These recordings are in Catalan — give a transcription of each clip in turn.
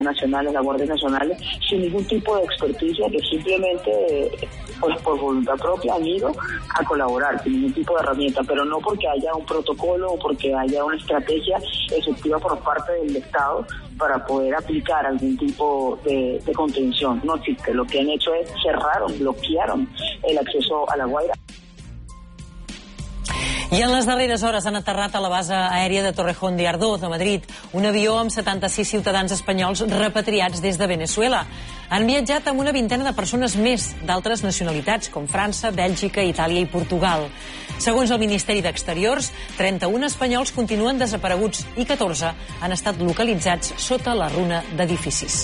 nacionales, la Guardia Nacional, sin ningún tipo de experticia, que simplemente pues por voluntad propia han ido a colaborar, sin ningún tipo de herramienta, pero no porque haya un protocolo o porque haya una estrategia efectiva por parte del Estado para poder aplicar algún tipo de contención. No existe. Lo que han hecho es cerraron, bloquearon el acceso a La Guaira. I en les darreres hores han aterrat a la base aèria de Torrejón de Ardoz, a Madrid, un avió amb 76 ciutadans espanyols repatriats des de Venezuela. Han viatjat amb una vintena de persones més d'altres nacionalitats, com França, Bèlgica, Itàlia i Portugal. Segons el Ministeri d'Exteriors, 31 espanyols continuen desapareguts i 14 han estat localitzats sota la runa d'edificis.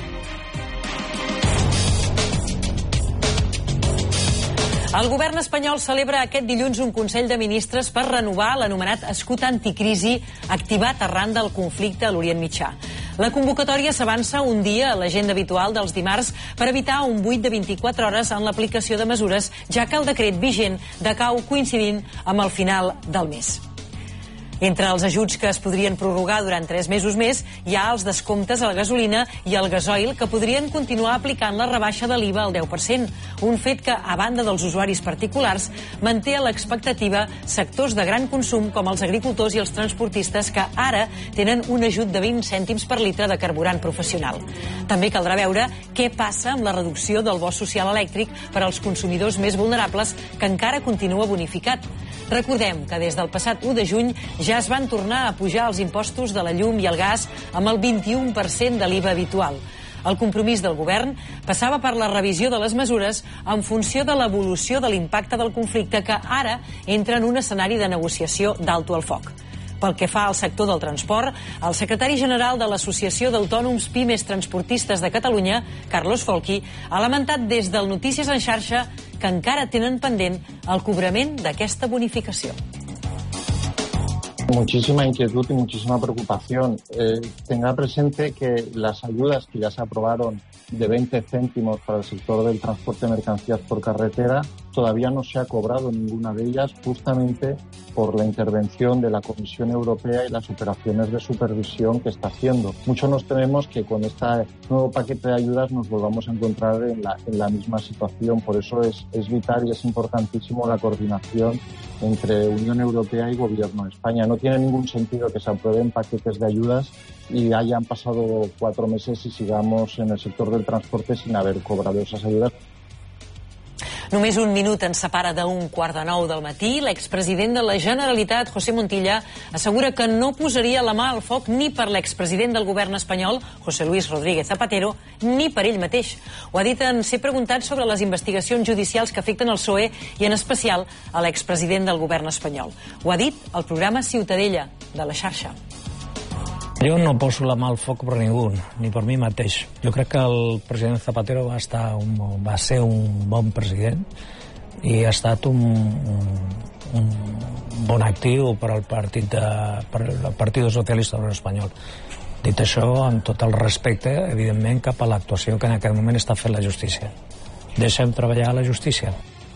El govern espanyol celebra aquest dilluns un Consell de Ministres per renovar l'anomenat escut anticrisi activat arran del conflicte a l'Orient Mitjà. La convocatòria s'avança un dia a l'agenda habitual dels dimarts per evitar un buit de 24 hores en l'aplicació de mesures, ja que el decret vigent decau coincidint amb el final del mes. Entre els ajuts que es podrien prorrogar durant 3 mesos més hi ha els descomptes a la gasolina i al gasoil que podrien continuar aplicant la rebaixa de l'IVA al 10%, un fet que, a banda dels usuaris particulars, manté a l'expectativa sectors de gran consum com els agricultors i els transportistes que ara tenen un ajut de 20 cèntims per litre de carburant professional. També caldrà veure què passa amb la reducció del bo social elèctric per als consumidors més vulnerables, que encara continua bonificat. Recordem que des del passat 1 de juny ja es van tornar a pujar els impostos de la llum i el gas amb el 21% de l'IVA habitual. El compromís del govern passava per la revisió de les mesures en funció de l'evolució de l'impacte del conflicte, que ara entra en un escenari de negociació d'alto al foc. Pel que fa al sector del transport, el secretari general de l'Associació d'Autònoms Pimes Transportistes de Catalunya, Carlos Folchi, ha lamentat des del Notícies en xarxa que encara tenen pendent el cobrament d'aquesta bonificació. Muchísima inquietud y muchísima preocupación. Tenga presente que las ayudas que ya se aprobaron de 20 céntimos para el sector del transporte de mercancías por carretera, todavía no se ha cobrado ninguna de ellas, justamente por la intervención de la Comisión Europea y las operaciones de supervisión que está haciendo. Mucho nos tememos que con este nuevo paquete de ayudas nos volvamos a encontrar en la misma situación. Por eso es vital y es importantísimo la coordinación entre Unión Europea y Gobierno de España. No tiene ningún sentido que se aprueben paquetes de ayudas y hayan pasado 4 meses y sigamos en el sector del transporte sin haber cobrado esas ayudas. Només un minut ens separa d'8:45 del matí. L'expresident de la Generalitat, José Montilla, assegura que no posaria la mà al foc ni per l'expresident del govern espanyol, José Luis Rodríguez Zapatero, ni per ell mateix. Ho ha dit en ser preguntat sobre les investigacions judicials que afecten el PSOE i, en especial, a l'expresident del govern espanyol. Ho ha dit al programa Ciutadella, de la xarxa. Jo no poso la mà al foc per ningú, ni per mi mateix. Jo crec que el president Zapatero va ser un bon president i ha estat un bon actiu per al Partit Socialista Obrer Espanyol. Dit això, amb tot el respecte, evidentment, cap a l'actuació que en aquest moment està fent la justícia. Deixem treballar a la justícia.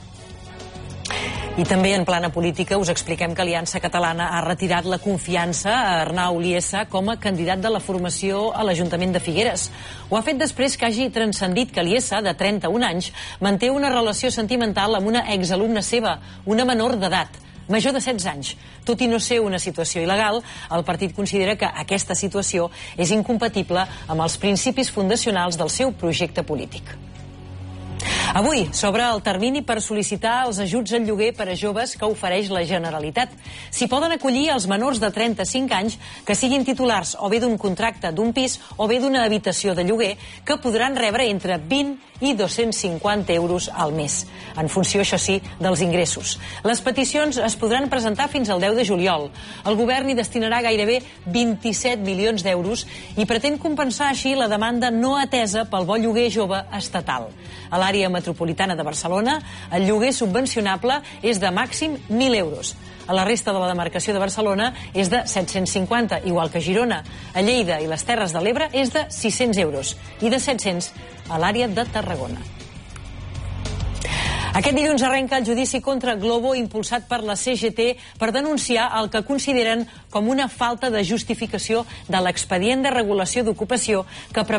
I també en plana política us expliquem que Aliança Catalana ha retirat la confiança a Arnau Liessa com a candidat de la formació a l'Ajuntament de Figueres. Ho ha fet després que hagi transcendit que Liessa, de 31 anys, manté una relació sentimental amb una exalumna seva, una menor d'edat, major de 16 anys. Tot i no ser una situació il·legal, el partit considera que aquesta situació és incompatible amb els principis fundacionals del seu projecte polític. Avui s'obre el termini per sol·licitar els ajuts al lloguer per a joves que ofereix la Generalitat. S'hi poden acollir els menors de 35 anys que siguin titulars o bé d'un contracte d'un pis o bé d'una habitació de lloguer, que podran rebre entre 20 i 250 euros al mes, en funció, això sí, dels ingressos. Les peticions es podran presentar fins al 10 de juliol. El govern hi destinarà gairebé 27 milions d'euros i pretén compensar així la demanda no atesa pel bo lloguer jove estatal. A l'àrea metropolitana de Barcelona, el lloguer subvencionable és de màxim 1.000 euros. A la resta de la demarcació de Barcelona és de 750, igual que a Girona. A Lleida i les Terres de l'Ebre és de 600 euros i de 700 a l'àrea de Tarragona. Aquest dilluns arrenca el judici contra Glovo impulsat per la CGT per denunciar el que consideren com una falta de justificació de l'expedient de regulació d'ocupació que preveu